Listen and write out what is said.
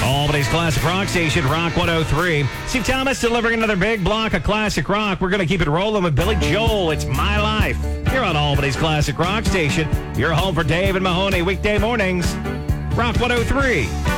Albany's Classic Rock Station, Rock 103. Steve Thomas delivering another big block of classic rock. We're going to keep it rolling with Billy Joel. It's My Life. Here on Albany's Classic Rock Station, your home for Dave and Mahoney weekday mornings. Rock 103.